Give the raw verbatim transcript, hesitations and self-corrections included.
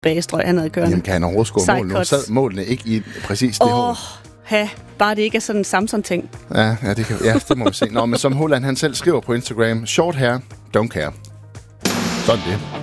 bagestrøg, han havde kørende. Jamen, kan han overhovedet score mål? Nu sad målene ikke i præcis det Åh, hold. ha, bare det ikke er sådan en Samson-ting. Ja, ja, det, kan, ja, det må vi se. Nå, men som Haaland han selv skriver på Instagram, short hair, don't care. Sådan det.